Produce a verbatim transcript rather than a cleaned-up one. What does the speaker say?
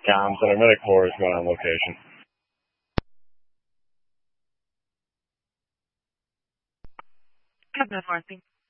Comm Center, Medic four is going on location. Captain Forestine.